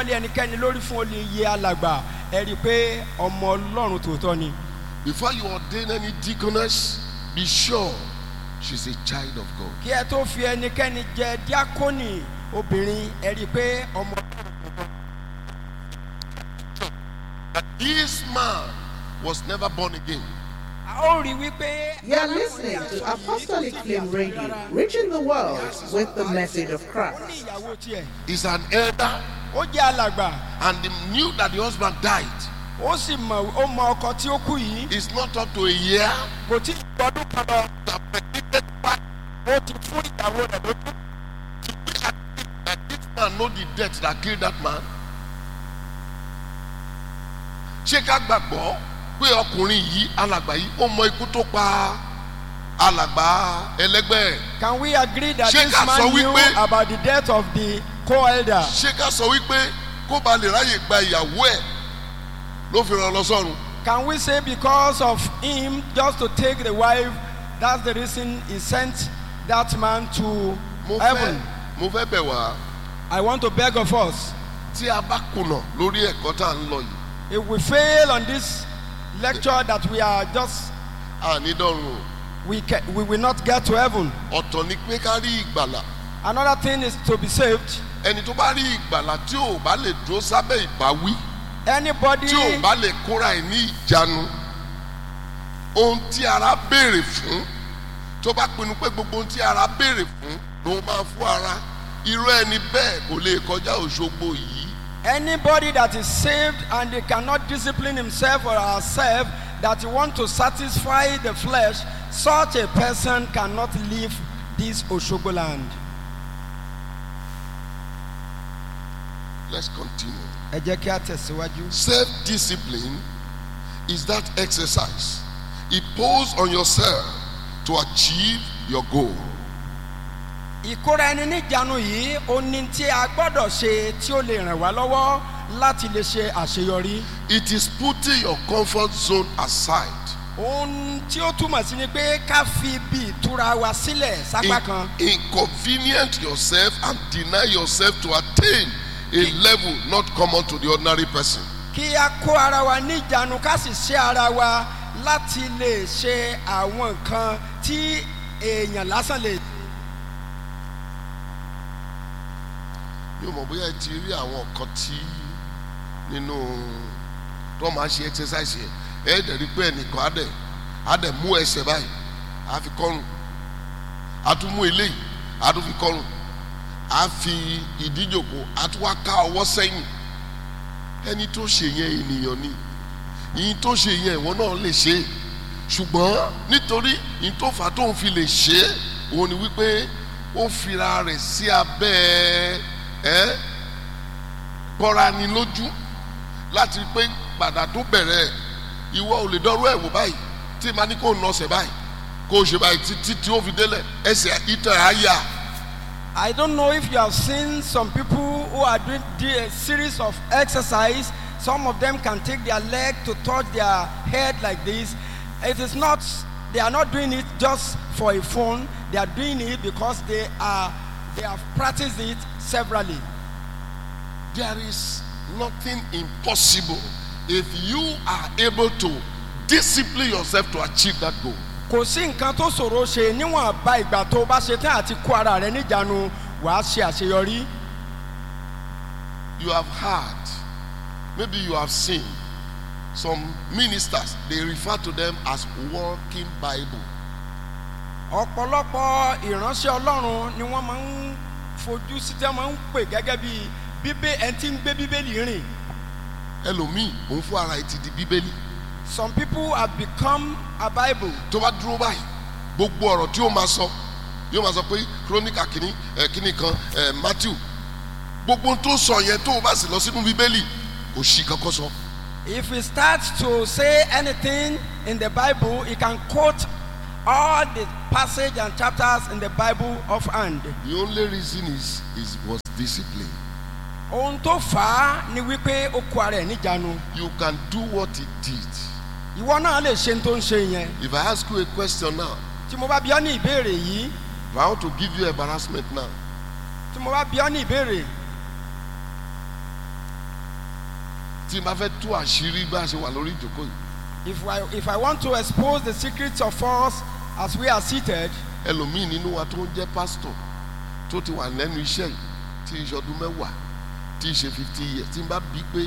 fọ́lé ẹnikẹ́ni lórí fún oyè alàgbà ẹ rí i pé ọmọ Ọlọ́run tòótọ́ ni. Before you ordain any deaconess, be sure she's a child of God. Kí ẹ tó fi ẹnikẹ́ni jẹ díákónì obìnrin ẹ rí i pé ọmọ. This man was never born again. A ó rí wípé. You are listening to Apostolic Flame Radio, reaching the world with the message of Ó ní Christ. ìyàwó tiẹ̀. He's an elder Ó jẹ́ alàgbà. and he knew that the husband died. Ó sì mọ ọkọ tí ó kú yìí. It's not up to a year. Kò tí ì gbọdún kan lọ. Ó ti fún ìyàwó rẹ̀ lójú. That this man know the death that killed that man. Ṣé ká gbàgbọ́ pé ọkùnrin yìí alàgbà yìí ó mọ ikú tó pa alàgbà ẹlẹgbẹ́ ẹ̀? Can we agree that Ṣé this ká sọ man knew wípé- about the death of the co-elder? Ṣé ká sọ wípé kó ba lè ráyè gba ìyàwó ẹ̀ ló fi ràn lọ sọ́run? Can we say because of him just to take the wife, that's the reason he sent that man to heaven? Mo fẹ́ bẹ̀ wá I want to beg of us, tí a bá kùnà lórí ẹ̀kọ́ tá à ń lọ yìí if we fail on this lecture that we are just, àní dọ́run o. we will not get to heaven. Ọ̀tọ̀ ni pé ká rí ìgbàlà. Another thing is to be saved. Ẹni tó bá rí ìgbàlà tí ò bá lè dúró sábẹ́ ìbáwí, Anybody tí ò bá lè kóra ẹ̀ ní ìjánu, ohun tí ara béèrè fún, tó bá pinnu pé gbogbo ohun tí ara béèrè fún ló máa fún ara, irú ẹni bẹ́ẹ̀ kò lè kọjá Òṣogbo yìí. Anybody that is saved and he cannot discipline himself or herself, that he want to satisfy the flesh, such a person cannot leave this Oshogo land. Let's continue. Ẹ jẹ́ kí a tẹ̀síwájú. Self-discipline is that exercise impose on yourself to achieve your goal. Ìkóra ẹni níjànú yìí ó ní tí a gbọ́dọ̀ ṣe tí ó lè ràn wá lọ́wọ́ láti lè ṣe àṣeyọrí. It is putting your comfort zone aside. Ohun tí ó túmọ̀ sí ni pé ká fi ibi ìtura wa sílẹ̀ sápá kan. Inconvenient yourself and deny yourself to attain a level not common to the ordinary person. Kí a kó ara wa níjànú ká sì ṣe ara wa láti lè ṣe àwọn nǹkan tí èèyàn lásán lè. Yóò mọ̀ bóyá ẹ ti rí àwọn nǹkan tí nínú tó máa ṣe exercise yẹn ẹ dẹ̀ rí pé ẹnìkan á dẹ̀ mú ẹsẹ̀ báyìí á fi kọ́rùn, á tún mú eléyìí á tún fi kọ́rùn, á fi ìdíjòkó á tún wá ká ọwọ́ sẹ́yìn. Ẹni tó ṣe yẹn ènìyàn ni, ìyìn tó ṣe yẹn ìwọ náà lè ṣe é, ṣùgbọ́n nítorí ìyìn tó fà tó ń fi lè ṣe é òun ni wípé ó fira rẹ̀ sí abẹ́ bọ́ra ni lójú láti rí pé gbàdá tó bẹ̀rẹ̀ ìwọ ò lè dọ́rọ́ ẹ̀ wò báyìí tí màá ní kó nà ọ̀sẹ̀ báyìí kó o ṣe báyìí títí tí ó fi délẹ̀ ẹsẹ̀ ìtàn àyà. I don't know if you have seen some people who are doing a series of exercise. Some of them can take their leg to touch their head like this. It is not, they are not doing it just for a fun. They are doing it because they have practiced it severally. There is nothing impossible if you are able to discipline yourself to achieve that goal. Kò sí nǹkan tó ṣòro ṣe níwọ̀n bá ìgbà tó bá ṣe tán àti kó ara rẹ níjànú wàá ṣe àṣeyọrí. You have heard, maybe you have seen some ministers, they refer to them as walking Bible. Ọ̀pọ̀lọpọ̀ ìránṣẹ́ Ọlọ́run ni wọ́n máa ń fojú sí tí wọ́n máa ń pè gẹ́gẹ́ bí ẹni tí ń gbé Bíbélì rìn. Ẹlòmíì òun fún ara ẹ̀ ti di Bíbélì. Some people have become a Bible. Tó bá dúró báyìí gbogbo ọ̀rọ̀ tí ó máa sọ yóò máa sọ pé kírónìkà kìíní kan Matthew gbogbo tó sọ yẹn tó o bá sì lọ sínú Bíbélì kò sí kankan sọ. If he starts to say anything in the Bible, he can quote all the passage and chapters in the Bible offhand. The only reason was discipline. Ohun tó fà á ni wípé ó kó ara ẹ̀ níjànú. You can do what he did. Ìwọ náà lè ṣe tó ń ṣe yẹn. If I ask you a question now, Tí mo bá bi ọ́ ní ìbéèrè yìí. if I want to give you embarrassment now, Tí mo bá bi ọ́ ní ìbéèrè. tí n bá fẹ́ tú àṣírí bá a ṣe wà lórí ìjókòó yìí. If I want to expose the secrets of us as we are seated, ẹlòmíì nínú wa tó ń jẹ́ pásítọ̀ tó ti wà lẹ́nu iṣẹ́ yìí tí ń ṣọdún mẹ́wàá tí ń ṣe 50 years tí n bá bí pé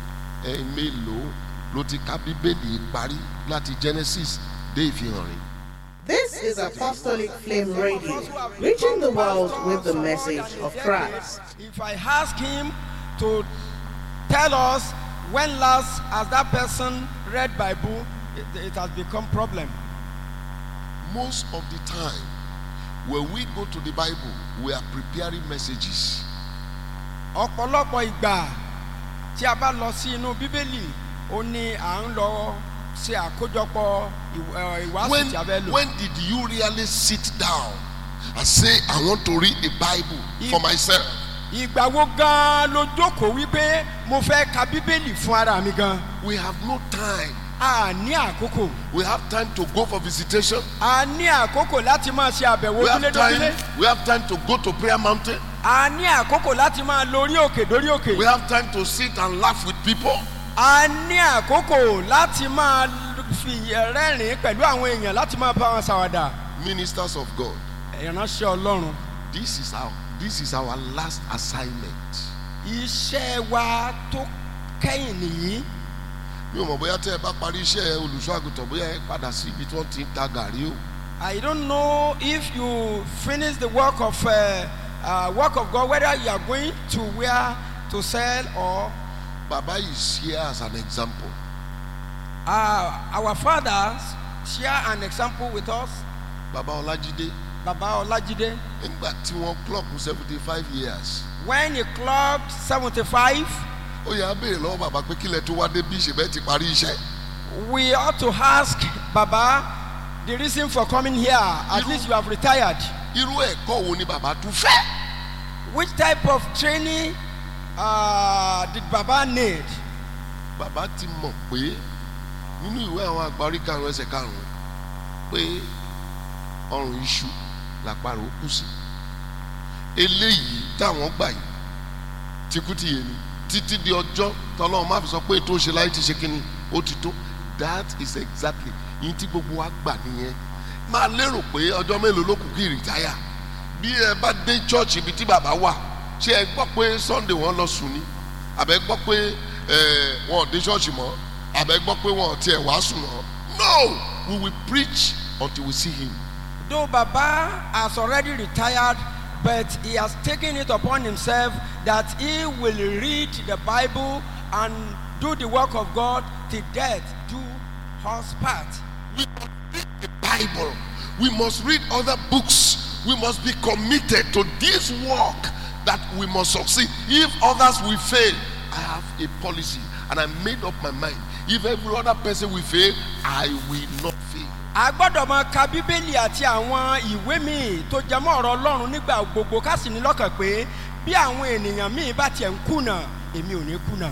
mélòó ló ti ka bíbélì parí láti Genesis dé ìfihàn rẹ̀. This is Apostolic Flame Radio, reaching the world with the message of Christ. if I ask him to tell us when last has that person read Bible, it has become problem. Most of the time when we go to the Bible, we are preparing messages. Ọ̀pọ̀lọpọ̀ ìgbà tí a bá lọ sí inú Bíbélì, ó ní à ń lọ ṣe àkójọpọ̀ ìwàásù tí a fẹ́ lò. When did you really sit down and say, I want to read the Bible for myself? Ìgbà wo gan ló jókòó wípé mo fẹ́ ka Bíbélì fún ara mi gan? We have no time. A ní àkókò. We have time to go for visitation. A ní àkókò láti máa ṣe àbẹ̀wò ojúlé-dójúlé. We have time to go to prayer mountain. A ní àkókò láti máa lọ orí òkè dórí òkè. We have time to sit and laugh with people. A ní àkókò láti máa fi rẹ́rìn pẹ̀lú àwọn èèyàn láti máa bá wọn ṣàwàdà. Ministers of God. Ìránṣẹ́ Ọlọ́run. This is our last assignment. Iṣẹ́ wa tó kẹ́yìn nìyí. Mi ò mọ̀ bóyá tẹ́ ẹ bá parí iṣẹ́ olùṣọ́ àgùntàn bóyá ẹ padà sí ibi tí wọ́n ti ń ta gàrí o. I don't know if you finish the work of God, whether you are going to where to sell or. Baba is here as an example. Our fathers share an example with us. Baba Olajide. Baba Olajide. Nígbà tí wọ́n clock 75 years. When he clocked 75. Ó yá béèrè lọ́wọ́ bàbá pé kílẹ̀ tó wá dé bí ìṣẹ̀bẹ̀ ti parí iṣẹ́. We ought to ask Baba the reason for coming here. At least you have retired. Irú ẹ̀kọ́ wo ni bàbá tún fẹ́? Which type of training did Baba need? Bàbá ti mọ̀ pé nínú ìwé àwọn àgbà orí karùn-ún ẹsẹ̀ karùn-ún pé ọrùn iṣu làparò kù sí. Eléyìí táwọn gbà yìí tìkútìyè ni títí di ọjọ́ tọ́lọ́run má fi sọ pé ètò òṣèlú ayé ti ṣe kínní ó ti tó. That is exactly yìí tí gbogbo wa gbà nìyẹn. Máa lérò pé ọjọ́ mélòó ló kù kí rìtáyà. Bí ẹ bá dé church ibi tí bàbá wà, ṣé ẹ gbọ́ pé Sunday wọ́n lọ sùn ni? Àbẹ́ gbọ́ pé wọn ò dé church mọ́? Àbẹ́ gbọ́ pé wọn ò tiẹ̀ wàásù mọ́? No, we will preach until we see him. Though Baba has already retired, but he has taken it upon himself that he will read the Bible and do the work of God till death do us part. We must read the Bible. We must read other books. We must be committed to this work that we must succeed. If others will fail, I have a policy and I made up my mind. If every other person will fail, I will not fail. A gbọ́dọ̀ máa ka Bíbélì àti àwọn ìwé míì tó jẹ mọ́ ọ̀rọ̀ Ọlọ́run nígbà gbogbo ká sì ní lọ́kàn pé bí àwọn ènìyàn míì bá tiẹ̀ ń kùnà, èmi ò ní kùnà.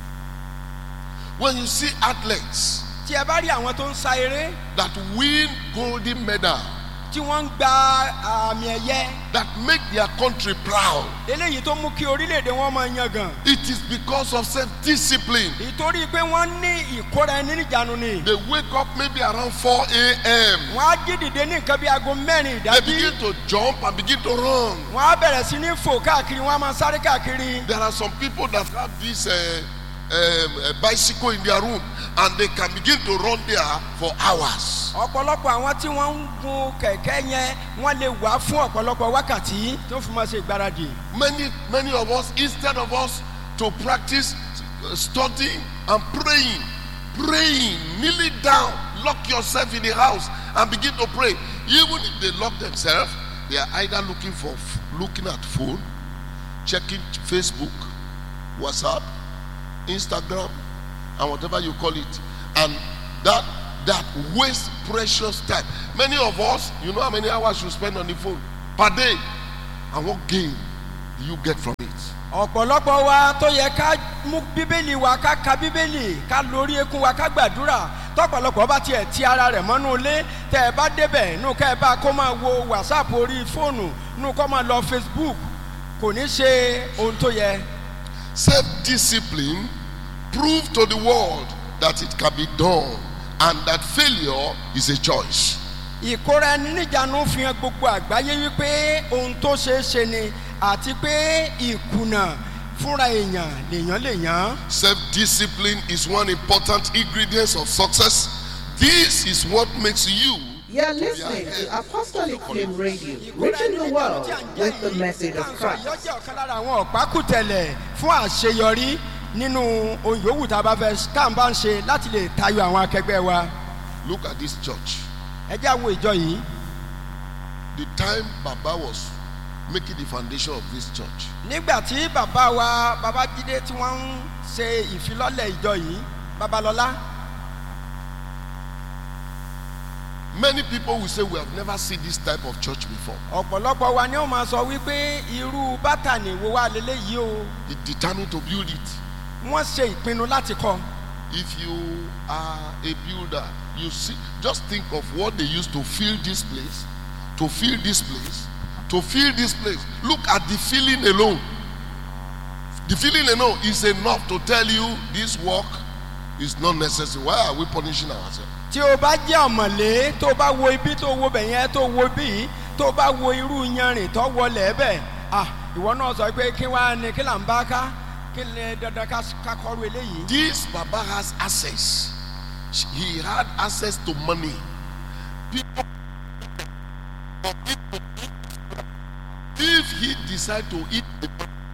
When you see athletes tí ẹ bá rí àwọn tó ń sa eré that win golden medal, tí wọ́n ń gba àmì ẹ̀yẹ that make their country proud, eléyìí tó mú kí orílẹ̀-èdè wọn máa yangàn. it is because of self-discipline. Ìtorí pé wọ́n ní ìkóra ẹni níjànú ni. They wake up maybe around 4 a.m. Wọ́n á jí dìde ní nǹkan bí aago mẹ́rin They ìdájí. begin to jump and begin to run. Wọ́n á bẹ̀rẹ̀ sí ní fò káàkiri, wọ́n á máa sáré káàkiri. There are some people that have this bicycle in their room and they can begin to run there for hours. Ọ̀pọ̀lọpọ̀ àwọn tí wọ́n ń gun kẹ̀kẹ́ yẹn wọ́n lè wà fún ọ̀pọ̀lọpọ̀ wákàtí tó fi máa ṣe ìgbáradì. Many of us, instead of us to practice studying and praying, kneeling down, lock yourself in the house and begin to pray. Even if they lock themselves, they are either looking at phone, checking Facebook, WhatsApp, Instagram, and whatever you call it, and that wastes precious time. Many of us, you know how many hours you spend on the phone per day, and what gain do you get from it? Ọ̀pọ̀lọpọ̀ wa tó yẹ ká mú Bíbélì wa ká ka Bíbélì ká lórí ekún wa ká gbàdúrà tọ́pọ̀lọpọ̀ bá tiẹ̀ ti ara rẹ̀ mọ́nú ilé tẹ́ ẹ bá débẹ̀ nù ká ẹ bá kó máa wo WhatsApp orí fóònù nù kó máa lọ Facebook kò ní ṣe ohun tó yẹ. Self-discipline prove to the world that it can be done and that failure is a choice. Ìkóra ẹni níjànú fi hàn gbogbo àgbáyé wípé ohun tó ṣeé ṣe ni àti pé ìkùnà fúnra èèyàn lèèyàn lè yàn. Self-discipline is one important ingredient of success. This is what makes you. You're listening to Apostolic Flame Radio, reaching the world with the message of Christ. Ìyọ́jẹ́ ọ̀kan lára àwọn ọ̀pákùtẹ̀lẹ̀ fún àṣeyọrí nínú ohun yòówù tá a bá fẹ́ tá à ń bá ń ṣe láti lè tayọ àwọn akẹgbẹ́ wa. Look at this church. Ẹ jẹ́ àwo ìjọ yìí. The time Baba was making the foundation of this church, Nígbà tí bàbá wa Babájídé tí wọ́n ń ṣe ìfilọ́lẹ̀ ìjọ yìí, Babalọ́lá. many people will say we have never seen this type of church before. Ọ̀pọ̀lọpọ̀ wa ni ó máa sọ wípé irú bátànì wo wá leléyìí o. He determined to build it. Wọ́n ṣe ìpinnu láti kọ́. If you are a builder, you see, just think of what they used to fill this place, to fill this place, to fill this place. Look at the filling alone. The filling alone is enough to tell you this work is not necessary. Why are we punishing ourselves? Tí o bá jẹ́ ọ̀mọ̀lé tó bá wo ibi tó wo bẹ̀yẹn tó wo bí tó bá wo irú yanrìn tó wọlé ẹ̀bẹ̀ ìwọ náà sọ pé kí wàá ní kí là ń bá ká kí lè dandan ká kọrú eléyìí. This Baba has access. He had access to money. People, if he decide to eat the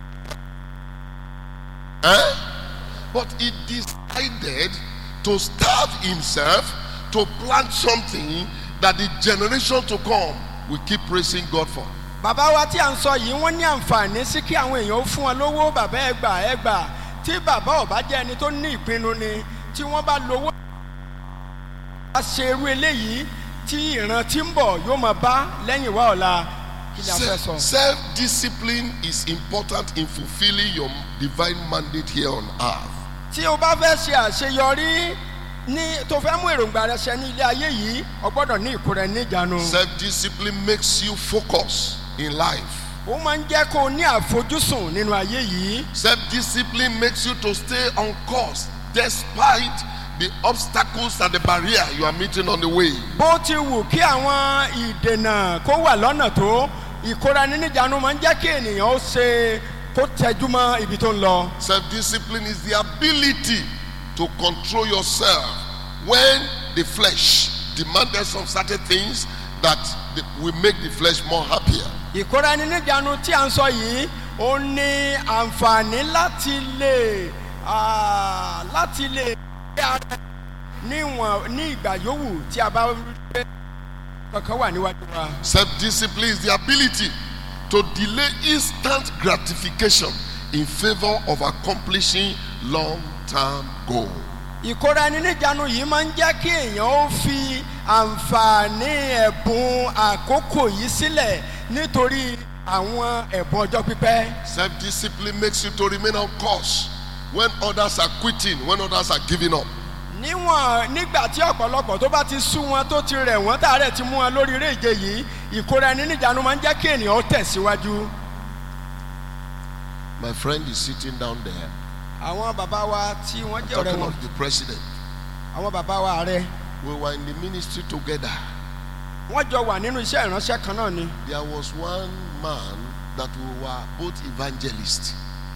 but he decided to starve himself to plant something that the generation to come will keep praising God for. Bàbá wa tí à ń sọ yìí wọ́n ní àǹfààní sí kí àwọn èèyàn ó fún wọn lówó bàbá ẹgbà tí bàbá ò bá jẹ́ ẹni tó ní ìpinnu ni tí wọ́n bá lówó bá ṣe irú eléyìí tí ìran tí ń bọ̀ yóò máa bá lẹ́yìn wá ọ̀la kí ni a fẹ́ sọ. Self-discipline is important in fulfilling your divine mandate here on earth. Tí o bá fẹ́ ṣe àṣeyọrí ní tó fẹ́ mú èròǹgbà rẹ ṣẹ ní ilé ayé yìí o gbọ́dọ̀ ní ìkóra ẹni níjànú. Self-discipline makes you focus in life. Ó máa ń jẹ́ kó o ní àfojúsùn nínú ayé yìí. Self-discipline makes you to stay on course despite the obstacles and the barrier you are meeting on the way. Bó ti wù kí àwọn ìdènà kó wà lọ́nà tó ìkóra ẹni níjànú máa ń jẹ́ kí ènìyàn ó ṣe kó tẹjú mọ́ ibi tó ń lọ. Self-discipline is the ability to control yourself when the flesh demanded some certain things that will make the flesh more happier. Ìkóra ẹni níjànú tí à ń sọ yìí ó ní àǹfààní láti lè níwọ̀n ní ìgbà yòówù tí a bá rí kankan wà níwájú wa. Self-discipline is the ability to delay instant gratification in favor of accomplishing long-term goal. Ìkóra ẹni níjànú yìí máa ń jẹ́ kí èèyàn ó fi àǹfààní ẹ̀bùn àkókò yìí sílẹ̀ nítorí àwọn ẹ̀bùn ọjọ́ pípẹ́. Self-discipline makes you to remain on course when others are quitting, when others are giving up. Nígbà tí ọ̀pọ̀lọpọ̀ tó bá ti sú wọn tó ti rẹ̀ wọ́n tààrẹ̀ ti mú wọn lórí eré ìje yìí ìkóra ẹni níjànú máa ń jẹ́ kí ènìyàn ó tẹ̀síwájú. My friend is sitting down there. Àwọn bàbá wa tí wọ́n jẹ́ ọ̀rẹ́ Talking wọn. of the president. Àwọn bàbá wa ààrẹ. We were in the ministry together. Wọ́n jọ wà nínú iṣẹ́ ìránṣẹ́ kan náà ni. There was one man that we were both evangelists.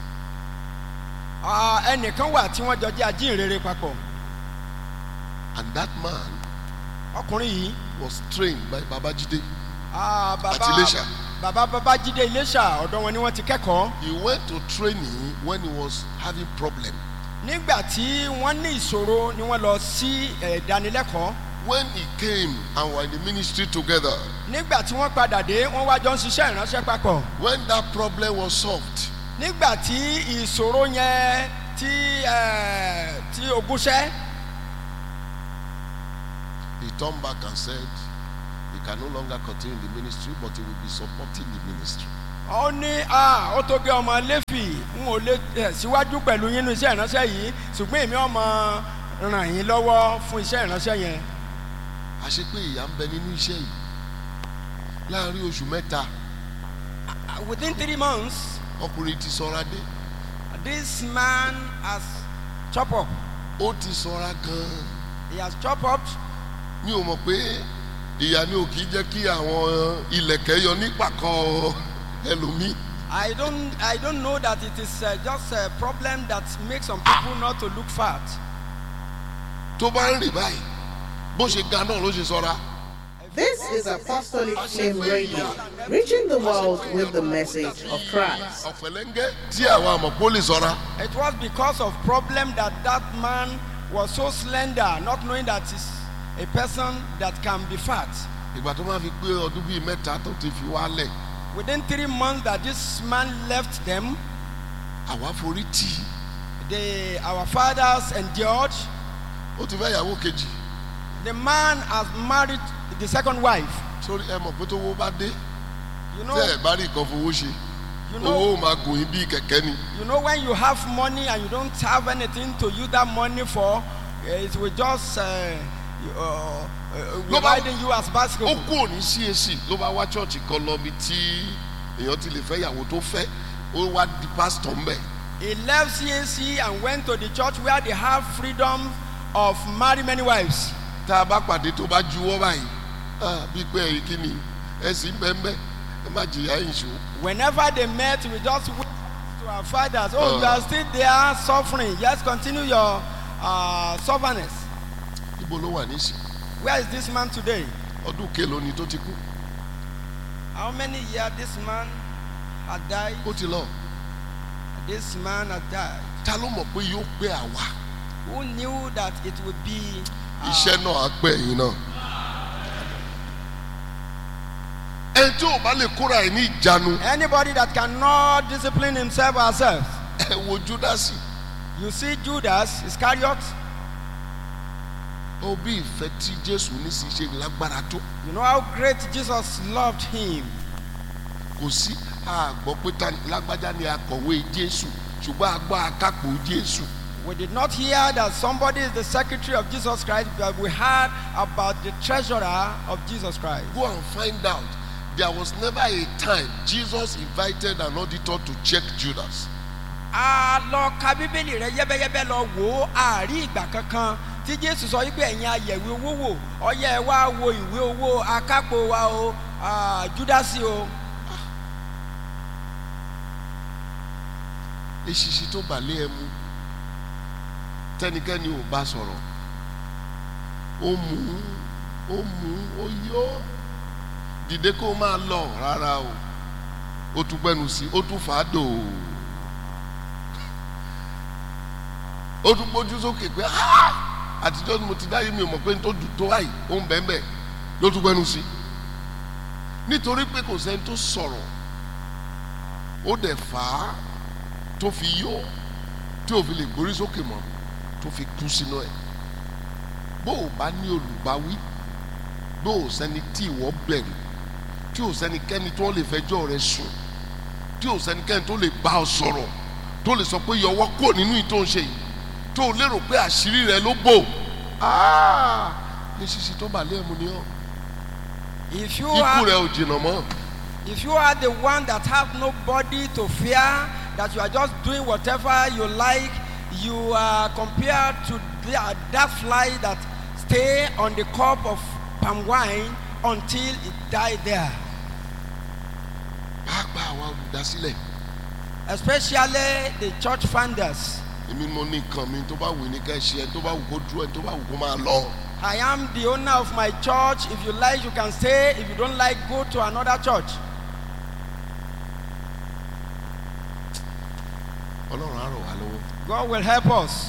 Ẹnìkan wà tí wọ́n jọ jẹ́ ajínrere papọ̀. And that man Ọkùnrin yìí. was trained by Babajide at Bàbá Ilesha. Babájídé Iléṣà ọ̀dọ̀ wọn ni wọ́n ti kẹ́kọ̀ọ́. He went to training when he was having problem. Nígbà tí wọ́n ní ìṣòro ni wọ́n lọ sí ìdánilẹ́kọ̀ọ́. When he came and were in the ministry together, Nígbà tí wọ́n padà dé wọ́n wá jọ ń ṣiṣẹ́ ìránṣẹ́ papọ̀. when that problem was solved, Nígbà tí ìṣòro yẹn tí ogúnṣẹ́. he turned back and said he can no longer continue the ministry, but he will be supporting the ministry. Ó ní ó tó gé ọmọ Léfì n ò lè síwájú pẹ̀lú yín nínú iṣẹ́ ìránṣẹ́ yìí ṣùgbọ́n èmi ọmọ ràn yín lọ́wọ́ fún iṣẹ́ ìránṣẹ́ yẹn. àṣé pé ìyà ń bẹ nínú iṣẹ́ yìí láàrin oṣù mẹ́ta. Within 3 months, ọkùnrin ti sọra dé. this man has chop up. ó ti sanra gan-an. He has chopped up. mi ò mọ̀ pé ìyá ni ò kì í jẹ́ kí àwọn ilẹ̀kẹ̀ yọ nípàkọ́ ẹlòmíì. I don't know that it is just a problem that makes some people not to look fat. tó bá ń rìn báyìí bó ṣe ga náà ló ṣe sanra. This is Apostolic Flame Radio, reaching the world with the message of Christ. ọ̀pẹ̀lẹ́ngẹ́ tí àwọn àmọ̀pọ̀ lè sanra. It was because of problem that man was so slender, not knowing that he's a person that can be fat. ìgbà tó máa fi pé ọdún bíi mẹ́ta tó ti fi wálẹ̀. Within 3 months that this man left them, àwa forí tì í. our fathers endured. ó ti fẹ́ ìyàwó kejì. The man has married the second wife. sórí ẹ mọ̀ pé tó wó bá dé. You know, tẹ́ ẹ bá rí nǹkan fowó ṣe. you know, owó máa gùn yín bíi kẹ̀kẹ́ ni. you know when you have money and you don't have anything to use that money for, it will just riding you as basketball. ó kú òní CAC ló bá wá chọ́ọ̀chì kan lọ bí tí èèyàn ti lè fẹ́ ìyàwó tó fẹ́ ó wá di pásítọ̀ ńbẹ̀. He left CAC and went to the church where they have freedom of marry many wives. tá a bá pàdé tó bá juwọ́ báyìí bíi pé ẹ̀yìn kí ni ẹ sì ń bẹ́ẹ̀ ẹ má jìyà ìṣó. Whenever they met, we just went to our fathers. Oh, you are still there suffering. Yes, continue your stubbornness. ibo ló wà nísìn. Where is this man today? ọdún kélòó ni tó ti kú. How many years this man had died? ó ti lọ. This man had died. ta ló mọ̀ pé yóò pé àwa. Who knew that it would be iṣẹ́ náà á pẹ́ yín náà. ẹni tí ò bá lè kóra ẹ̀ ní ìjánu. anybody that cannot discipline himself or herself? ẹ wo Júdásì. You see Judas Iscariot. ó bí ìfẹ́ tí Jésù ní sí ṣe lágbára tó. You know how great Jesus loved him. kò sí àgbọ̀ pé lágbájá ni akọ̀wé Jésù ṣùgbọ́n àgbọ̀ akápò Jésù. We did not hear that somebody is the secretary of Jesus Christ, but we heard about the treasurer of Jesus Christ. Go and find out. There was never a time Jesus invited an auditor to check Judas. A lọ ka Bíbélì rẹ yẹ́bẹ́yẹ́bẹ́ lọ wò ó àárí ìgbà kankan tí Jésù sọ wípé ẹ̀yin ayẹ̀wé owó wò ọyẹ́ ẹ wá wo ìwé owó akápò wa o Júdásì o. Eṣiṣi tó bàlẹ́ ẹ mu tẹnikẹ́ni ò bá sọ̀rọ̀ ó yó dìde kó máa lọ rárá o ó tún gbẹnu sí ó tún fàádò ó tún gbójú sókè pé àtijọ́ ni mo ti dáyé mi ò mọ̀ pé n tó dùn tó báyìí ó ń bẹ́ẹ̀ ló tún gbẹnu sí nítorí pé kò sẹ́ni tó sọ̀rọ̀ ó dẹ̀ fà á tó fi yó tí ò fi lè gbórí sókè mọ́ tó fi kú sínú ẹ̀ bó o bá ní olùbáwí bó o sẹ́ni tí ìwọ bẹ̀rù tí o sẹ́nikẹ́ni tó lè fẹjọ́ rẹ sùn tí o sẹ́nikẹ́ni tó lè bá ọ sọ̀rọ̀ tó lè sọ pé yọwọ́ kò nínú ìtò ń ṣe yìí tó o lérò pé àṣírí rẹ ló bò ní ṣíṣí tó bà lé ẹmu ni ọ ikú rẹ ò jìnnà mọ́. If you are the one that have nobody to fear, that you are just doing whatever you like, you are compared to that fly that stay on the cup of palm wine until it died there. pàápàá àwọn olùdásílẹ̀. Especially the church founders. èmi mo ní nǹkan mi tó bá wù ní ká ṣe ẹ tó bá wù kó dúró ẹ tó bá wù kó máa lọ. I am the owner of my church. If you like, you can stay. If you don't like, go to another church. Ọlọ́run á ràn wá lọ́wọ́. God will help us.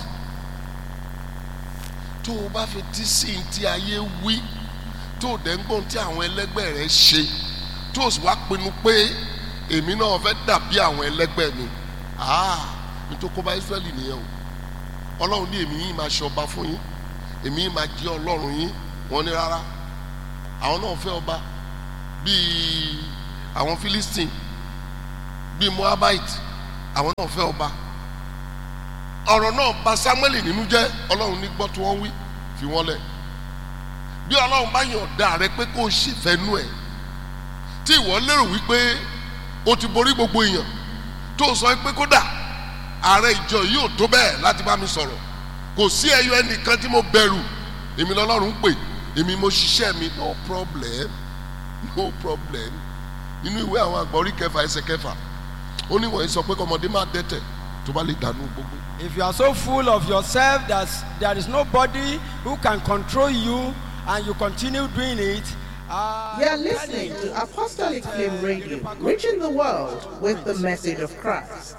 tó o bá fi tí sí ti ayé wí tó o dẹ̀ ń gbọ́n tí àwọn ẹlẹ́gbẹ́ rẹ ṣe tó o sì wá pinnu pé èmi náà fẹ́ dàbí àwọn ẹlẹ́gbẹ́ mi nítorí kó bá Ísírẹ́lì nìyẹn o Ọlọ́run ní èmi yìí máa ṣọba fún yín èmi yìí máa jẹ́ Ọlọ́run yín wọ́n ní rárá àwọn náà fẹ́ ọba bíi àwọn Philistine bíi Moabite àwọn náà fẹ́ ọba ọ̀rọ̀ náà bà Sámúẹ́lì nínú jẹ́ Ọlọ́run ní gbọ́ tí wọ́n wí fi wọ́n lẹ̀ bí Ọlọ́run bá yàn ọ̀dà rẹ pé kó o ṣèfẹ́nu ẹ̀ tí ìwọ lérò wípé o ti borí gbogbo èèyàn tó o sọ pé kódà ààrẹ ìjọ yìí ò tó bẹ́ẹ̀ láti bá mi sọ̀rọ̀ kò sí ẹyọ ẹnìkan tí mo bẹ̀rù èmi lọ́lọ́run pè èmi mo ṣiṣẹ́ mi no problem nínú ìwé àwọn àgbà orí kẹfà ẹsẹ̀ kẹfà ó ní wọ̀nyí sọ pé kọ́mọdé máa dẹ́tẹ̀ tó bá lè dànù gbogbo. If you are so full of yourself that there is nobody who can control you and you continue doing it. You are listening to Apostolic Flame Radio, reaching the world with the message of Christ.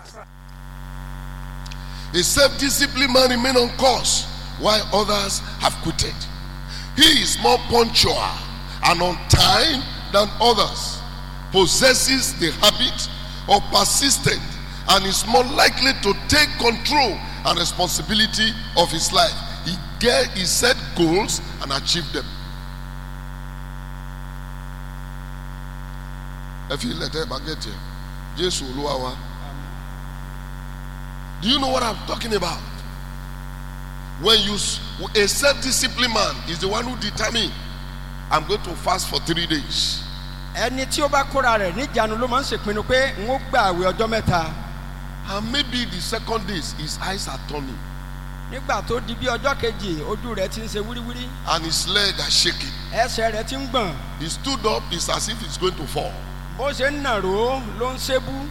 A self-disciplined man remains on course while others have quitted. He is more punctual and on time than others, possesses the habit of persistence, and is more likely to take control and responsibility of his life. He set goals and achieved them. If you let it back get here, Jesus will. Do you know what I'm talking about? When a self-disciplined man is the one who determines, I'm going to fast for 3 days. Ẹni tí ó bá kóra rẹ̀ níjànú ló máa ń ṣèpinnu pé n ó gba àwẹ̀ ọjọ́ mẹ́ta. And maybe the second day his eyes are turning. Nígbà tó di bí ọjọ́ kejì ojú rẹ̀ ti ń ṣe wíríwírí. And his leg are shaking. Ẹsẹ̀ rẹ̀ ti ń gbọ̀n. He stood up, it's as if he's going to fall. Bó ṣe ń nàró ló ń ṣébú.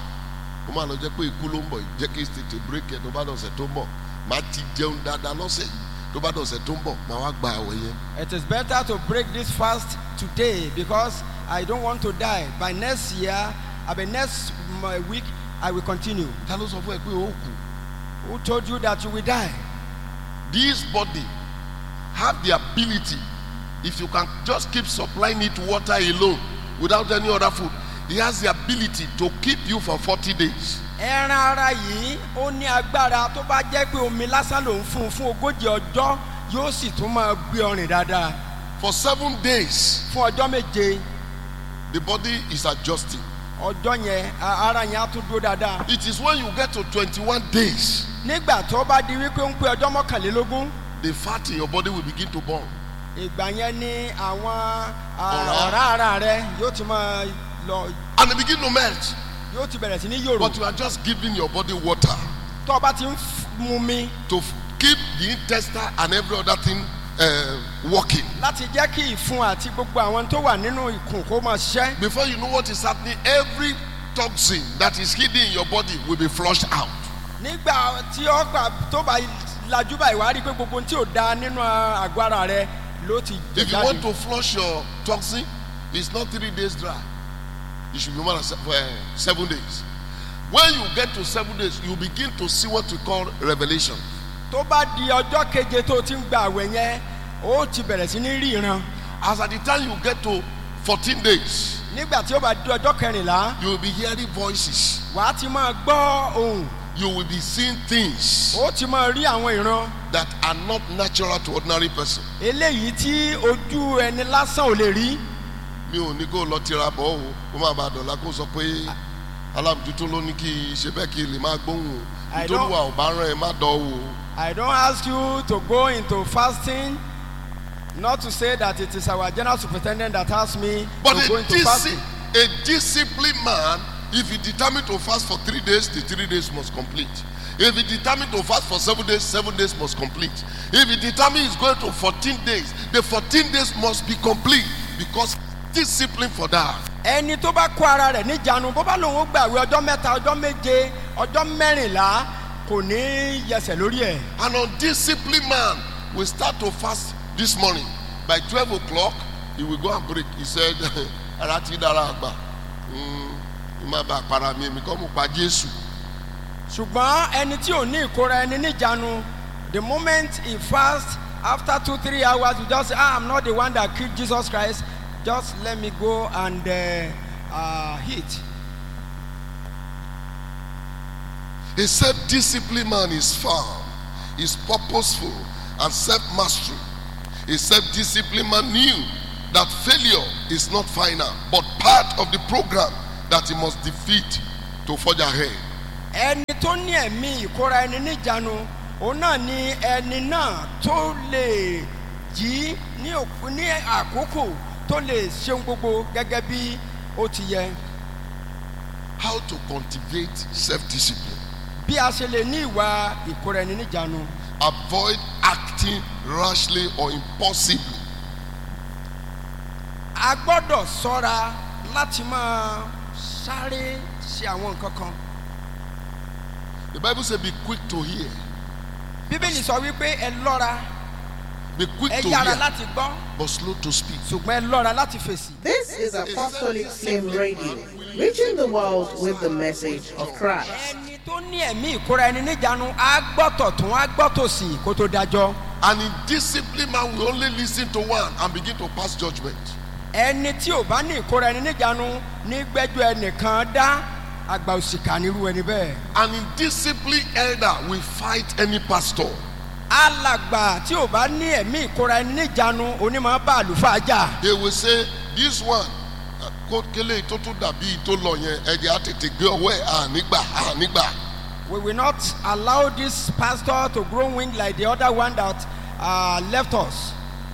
Ó máa lọ jẹ́ pé ikú ló ń bọ̀ jẹ́ kí tètè break ẹ̀ tó bá dọ̀sẹ̀ tó ń bọ̀ máa ti jẹun dáadáa lọ́sẹ̀ yìí tó bá dọ̀sẹ̀ tó ń bọ̀ máa wá gba àwẹ̀ yẹn. It is better to break this fast today because I don't want to die. By next year, next week, I will continue. Ta ló sọ fún ẹ pé ó kù? Who told you that you will die? This body have the ability, if you can just keep supplying it water alone without any other food, he has the ability to keep you for 40 days. Ẹran ara yìí ó ní agbára tó bá jẹ́ pé omi lásán ló ń fún ogójì ọjọ́ yóò sì tún máa gbé ọrìn dáadáa. For 7 days. Fún ọjọ́ méje. The body is adjusting. Ọjọ́ yẹn ara yẹn á tún dúró dáadáa. It is when you get to 21 days. Nígbà tó bá di wípé ó ń pé ọjọ́ mọ́kànlélógún. The fat in your body will begin to burn. Ìgbà yẹn ni àwọn ọ̀rá ara rẹ yóò ti máa lọ. And they begin to melt. Yóò ti bẹ̀rẹ̀ sí ní yòrò. But you are just giving your body water. Tó o bá ti ń mu mi. To keep the intestine and every other thing working. Láti jẹ́ kí ìfun àti gbogbo àwọn tó wà nínú ikùn kó máa ṣiṣẹ́. Before you know what is happening, every toxin that is hidden in your body will be flushed out. Nígbà tí ọgbà tó bá lajú báyìí wá rí pé gbogbo tí ò da nínú àgọ́ ara rẹ ló ti jẹ jáde. If you want to flush your toxin, it's not 3 days dry. It should be more than 7 days. When you get to 7 days, you begin to see what we call revelation. Tó bá di ọjọ́ keje tó ti ń gba àwẹ̀ yẹn, ó ti bẹ̀rẹ̀ sí ní rí ìran. As at the time you get to 14 days, nígbà tí ó bá di ọjọ́ kẹrìnlá, you will be hearing voices. Wàá ti máa gbọ́ ohùn. You will be seeing things. Ó ti máa rí àwọn ìran. That are not natural to ordinary person. Eléyìí tí ojú ẹni lásán ò lè rí. Mi ò ní kó lọ tira bọ̀ o, kó má bàa dọ̀la kó sọ pé alábùjútó ló ní kí ṣe bẹ́ẹ̀ kí lè máa gbóhùn o. Nítorí wa ò bá rán ẹ má dọ̀ o. I don't ask you to go into fasting, not to say that it is our general superintendent that asked me to go into fasting. A disciplined man, if he determined to fast for 3 days, the 3 days must complete. If he determined to fast for 7 days, 7 days must complete. If he determined he's going to 14 days, the 14 days must be complete because discipline for that. Ẹni tó bá kó ara rẹ̀ níjànú bó bá lòun ó gbààwẹ̀ ọjọ́ mẹ́ta, ọjọ́ méje, ọjọ́ mẹ́rìnlá kò ní yẹsẹ̀ lórí ẹ̀. An undisciplined man will start to fast this morning. By 12 o'clock, he will go and break. He said, ara ti dára àgbà. Má bàa para mi, èmi kọ́ mo pa Jésù. Ṣùgbọ́n ẹni tí ò ní ìkóra ẹni níjànú, the moment he fast, after 2-3 hours, you just say, I'm not the one that killed Jesus Christ. Just let me go and eat. A self-disciplined man is firm, is purposeful, and self-mastery. A self-disciplined man knew that failure is not final, but part of the program that he must defeat to forge ahead. Ẹni tó ní ẹ̀mí ìkóra ẹni níjànú, òun náà ni ẹni náà tó lè jí ní àkókò tó lè ṣeun gbogbo gẹ́gẹ́ bí ó ti yẹ. How to cultivate self-discipline? bí a ṣe lè ní ìwà ìkóra ẹni níjàánu. Avoid acting rashly or impulsively. A gbọ́dọ̀ ṣọ́ra láti máa sáré ṣe àwọn nǹkan kan. The Bible says be quick to hear. Bíbélì sọ wípé ẹ lọ́ra, Be quick ẹ to yára hear, láti gbọ́, but slow to speak. ṣùgbọ́n ẹ lọ́ra láti fèsì. This is Apostolic Flame Radio, reaching the world with the message of Christ. Ẹni tó ní ẹ̀mí ìkóra ẹni níjàánu á gbọ́tọ̀ tún á gbọ́tọ̀ sí kó tó dájọ́. An indisciplined man will only listen to one and begin to pass judgment. Ẹni tí ò bá ní ìkóra ẹni níjàánu ní gbẹ́jọ́ ẹnìkan dá, àgbà òṣìkà nírú ẹni bẹ́ẹ̀. An indisciplined elder will fight any pastor. Alàgbà tí ò bá ní ẹ̀mí ìkóra ẹni níjàánu onímọ̀ bá àlùfáà jà. They will say this one kó kélé tó tún dàbí tó lọ yẹn ẹ̀jẹ̀ á tètè gbé ọwọ́ ẹ̀ ànígbà. We will not allow this pastor to grow wing like the other one that left us.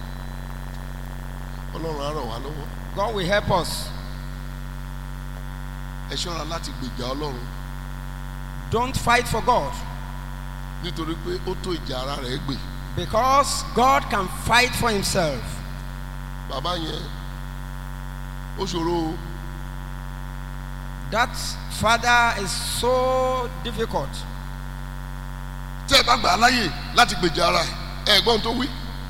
Ọlọ́run á ràn wá lọ́wọ́. God will help us. Ẹ ṣọ́ra láti gbèjà Ọlọ́run Don't fight for God, nítorí pé ó tó ìjà ara rẹ̀ gbè. because God can fight for himself. Bàbá yẹn ó ṣòro o. That father is so difficult. Tí ẹ bá gbà á láyè láti gbèjà ara ẹ̀ ẹ̀gbọ́n tó wí.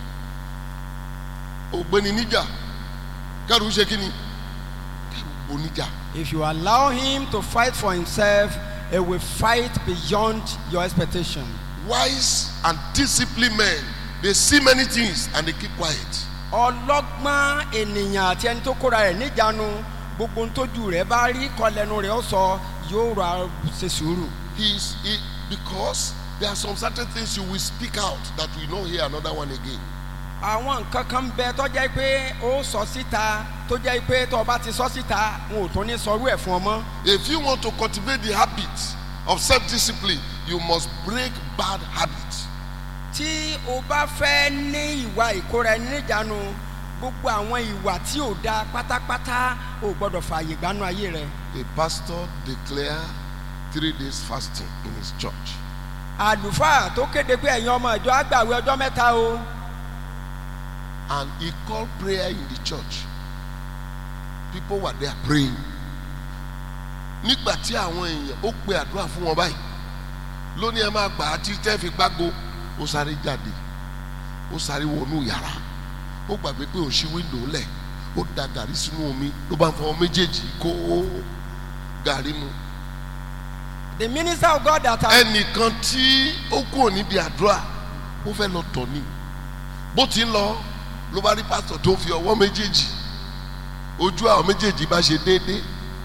Ògbéni níjà kẹ́rù ṣe kí ni? Kẹ́rù oníjà. If you allow him to fight for himself, he will fight beyond your expectation. Wise and disciplined men, they see many things and they keep quiet. Ọlọ́gbọ́n ènìyàn àti ẹni tó kóra rẹ̀ níjàánu gbogbo ntójú rẹ̀ bá rí kọlẹ́nu rẹ̀ ó sọ yóò ra ṣe sùúrù. Because there are some certain things you will speak out that we not hear another one again. Àwọn nǹkan kan bẹ tó jẹ́ pé ó sọ síta tó jẹ́ pé tó bá ti sọ síta wọn ò tún ní sọrú ẹ̀ fún ọ mọ́. If you want to cultivate the habit of self-discipline, you must break bad habits. Tí o bá fẹ́ ní ìwà ìkóra ẹni níjàánu gbogbo àwọn ìwà tí ò dáa pátápátá ò gbọ́dọ̀ fààyè gbanú ayé rẹ. A pastor declared 3 days fasting in his church. Àlùfáà tó kéde pé ẹ̀yin ọmọ ìjọ á gbààwẹ̀ ọjọ́ mẹ́ta o. And he called prayer in the church. People were there praying. Nígbà tí àwọn èèyàn ó pe àdúrà fún wọn báyìí lónìí ẹ máa gbà á tí tẹ́ fi gbágo ó sáré jáde ó sáré wọnú yàrá ó gbàgbé pé ó ṣí wíńdò lẹ̀ ó da gàrí sínú omi ló bá ń fọwọ́ méjèèjì kó gàrí mu. The minister of God that ẹnìkan tí ó kúrò níbi àdúrà ó fẹ́ lọ tọ̀ ni bó ti ń lọ ló bá rí pásítọ̀ tó fi ọwọ́ méjèèjì ojú àwọn méjèèjì bá ṣe déédéé.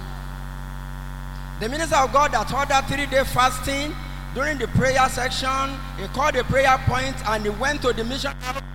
The minister of God that ordered 3-day fasting during the prayer section, he called a prayer point and he went to the mission house